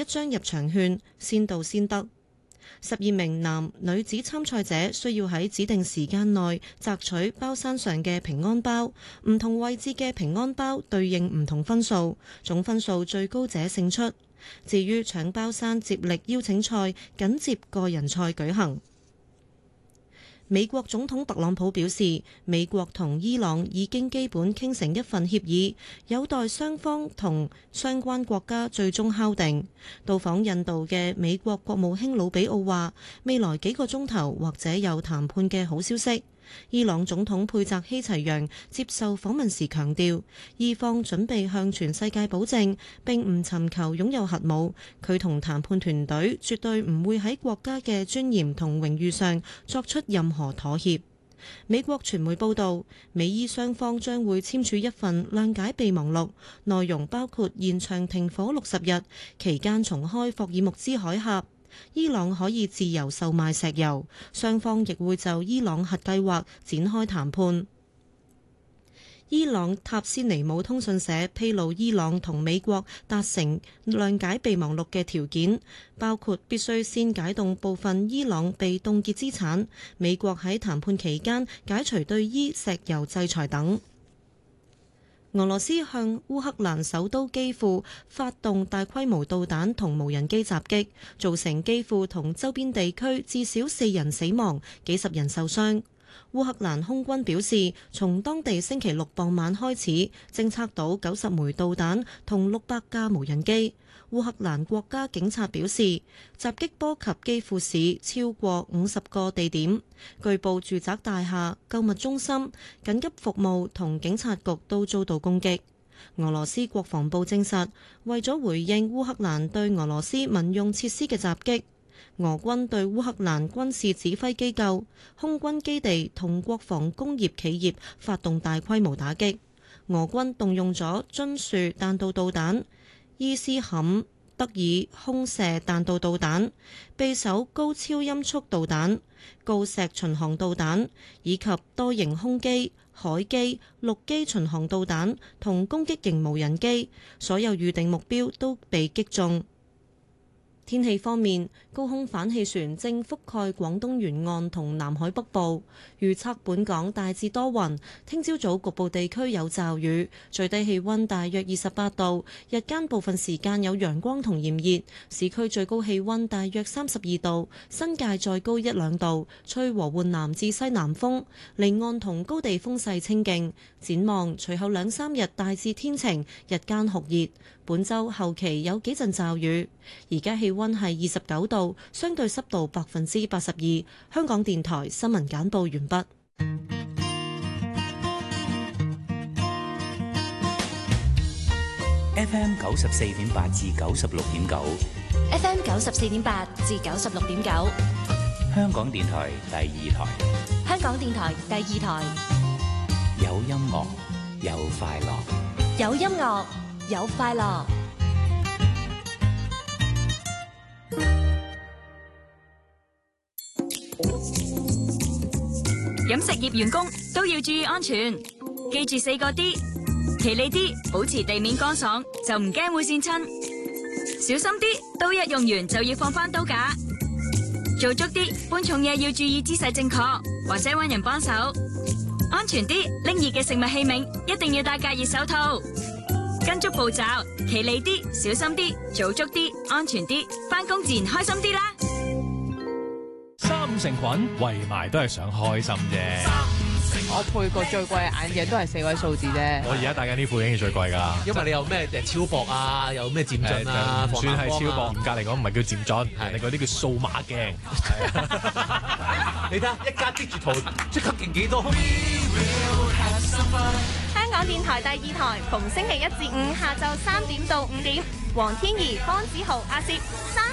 張入場券，先到先得。12名男女子參賽者需要喺指定時間內摘取包山上嘅平安包，唔同位置嘅平安包對應唔同分數，總分數最高者勝出。至於搶包山接力邀請賽，緊接個人賽舉行。美國總統特朗普表示，美國同伊朗已經基本傾成一份協議，有待雙方同相關國家最終敲定。到訪印度嘅美國國務卿魯比奧話，未來幾個鐘頭或者有談判嘅好消息。伊朗總統佩澤希齊揚接受訪問時強調，伊方準備向全世界保證並唔尋求擁有核武，佢同談判團隊絕對唔會喺國家嘅尊嚴同榮譽上作出任何妥協。美國傳媒報道，美伊雙方將會簽署一份諒解備忘錄，內容包括延長停火60日，期間重開霍爾木茲海峽，伊朗可以自由售賣石油，雙方亦會就伊朗核計劃展開談判。伊朗塔斯尼姆通訊社披露，伊朗同美國達成諒解備忘錄嘅條件，包括必須先解凍部分伊朗被凍結資產，美國喺談判期間解除對伊石油制裁等。俄羅斯向烏克蘭首都基輔發動大規模導彈同無人機襲擊，造成基輔同周邊地區至少4人死亡，幾十人受傷。烏克蘭空軍表示，從當地星期六傍晚開始，偵測到90枚導彈同600架無人機。烏克蘭國家警察表示，襲擊波及基輔市超過50個地點，據報住宅大廈、購物中心、緊急服務同警察局都遭到攻擊。俄羅斯國防部證實，為咗回應烏克蘭對俄羅斯民用設施嘅襲擊，俄軍對烏克蘭軍事指揮機構、空軍基地同國防工業企業發動大規模打擊。俄軍動用咗津樹彈道導彈、伊斯坎德爾空射彈道導彈、匕首高超音速導彈、鋯石巡航導彈以及多型空機、海機、陸基巡航導彈同攻擊型無人機，所有預定目標都被擊中。天氣方面，高空反氣旋正覆蓋廣東沿岸同南海北部，預測本港大致多雲，聽朝早局部地區有驟雨，最低氣溫大約28度，日間部分時間有陽光同炎熱，市區最高氣溫大約32度，新界再高1-2度，吹和緩南至西南風，離岸同高地風勢清勁。展望隨後2-3日大致天晴，日間酷熱。本週後期有幾陣驟雨，而家氣溫係29度，相對濕度82%。香港電台新聞簡報完畢。 FM 94.8至96.9 ，FM 94.8至96.9， 香港電台第2台， 香港電台第2台， 有音樂，有快樂， 有音樂。有快樂， 飲食業員工都要注意安全，記住4個D，企理啲，保持地面乾爽，就唔驚會跣親；小心啲，刀一用完就要放返刀架；做足啲，搬重嘢要注意姿勢正確，或者搵人幫手；安全啲，拎熱嘅食物器皿一定要戴隔熱手套。跟足步驟，企理啲，小心啲，做足啲，安全啲，返工自然開心啲啦。 三成群圍埋都係想開心啫。 我配過最貴嘅眼鏡都係4位數字啫。 我而家戴緊呢副已經係最貴㗎， 因為你有咩超薄啊，有咩漸進啊， 唔算係超薄，嚴格嚟講唔係叫漸進，你嗰啲叫數碼鏡。 你睇下一家擠住圖，即刻勁幾多？ 香港電台第2台，逢星期1至5下晝3點到5點，黃天怡、方子豪、阿攝